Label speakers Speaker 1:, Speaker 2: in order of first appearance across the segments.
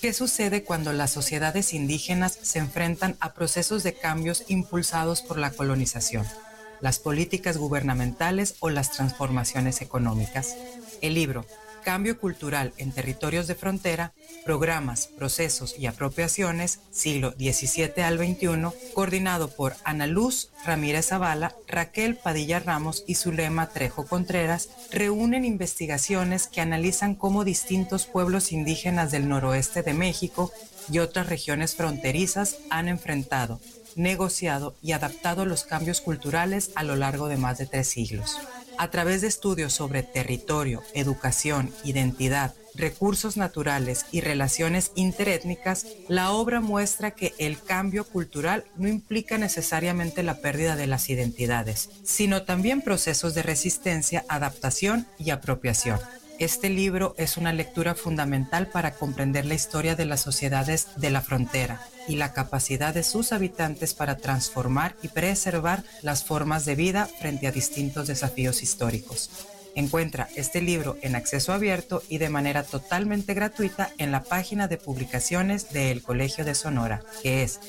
Speaker 1: ¿Qué sucede cuando las sociedades indígenas se enfrentan a procesos de cambios impulsados por la colonización, las políticas gubernamentales o las transformaciones económicas? El libro Cambio cultural en territorios de frontera, programas, procesos y apropiaciones, siglo XVII al XXI, coordinado por Ana Luz Ramírez Zavala, Raquel Padilla Ramos y Zulema Trejo Contreras, reúnen investigaciones que analizan cómo distintos pueblos indígenas del noroeste de México y otras regiones fronterizas han enfrentado, negociado y adaptado los cambios culturales a lo largo de más de 3 siglos. A través de estudios sobre territorio, educación, identidad, recursos naturales y relaciones interétnicas, la obra muestra que el cambio cultural no implica necesariamente la pérdida de las identidades, sino también procesos de resistencia, adaptación y apropiación. Este libro es una lectura fundamental para comprender la historia de las sociedades de la frontera y la capacidad de sus habitantes para transformar y preservar las formas de vida frente a distintos desafíos históricos. Encuentra este libro en acceso abierto y de manera totalmente gratuita en la página de publicaciones del Colegio de Sonora, que es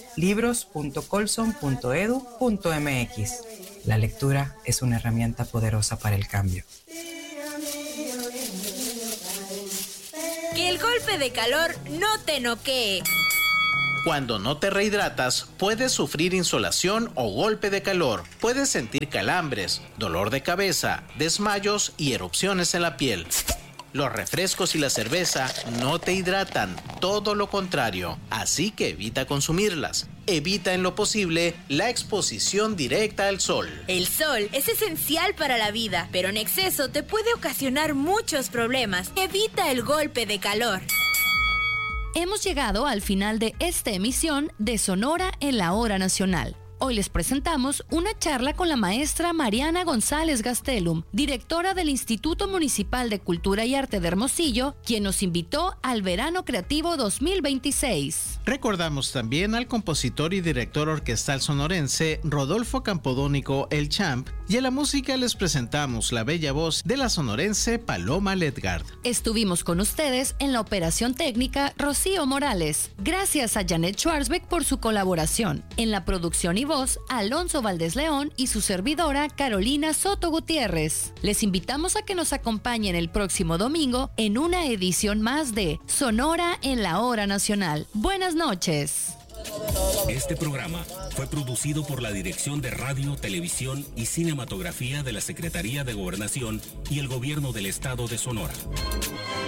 Speaker 1: libros.colson.edu.mx. La lectura es una herramienta poderosa para el cambio.
Speaker 2: Que el golpe de calor no te noquee.
Speaker 3: Cuando no te rehidratas, puedes sufrir insolación o golpe de calor. Puedes sentir calambres, dolor de cabeza, desmayos y erupciones en la piel. Los refrescos y la cerveza no te hidratan, todo lo contrario, así que evita consumirlas. Evita en lo posible la exposición directa al sol.
Speaker 2: El sol es esencial para la vida, pero en exceso te puede ocasionar muchos problemas. Evita el golpe de calor.
Speaker 4: Hemos llegado al final de esta emisión de Sonora en la Hora Nacional. Hoy les presentamos una charla con la maestra Mariana González Gastelum, directora del Instituto Municipal de Cultura y Arte de Hermosillo, quien nos invitó al Verano Creativo 2026.
Speaker 3: Recordamos también al compositor y director orquestal sonorense Rodolfo Campodónico El Champ, y a la música les presentamos la bella voz de la sonorense Paloma Ledgard.
Speaker 4: Estuvimos con ustedes en la operación técnica Rocío Morales. Gracias a Janet Schwarzbeck por su colaboración. En la producción y voz, Alonso Valdés León y su servidora Carolina Soto Gutiérrez. Les invitamos a que nos acompañen el próximo domingo en una edición más de Sonora en la Hora Nacional. Buenas noches.
Speaker 5: Este programa fue producido por la Dirección de Radio, Televisión y Cinematografía de la Secretaría de Gobernación y el Gobierno del Estado de Sonora.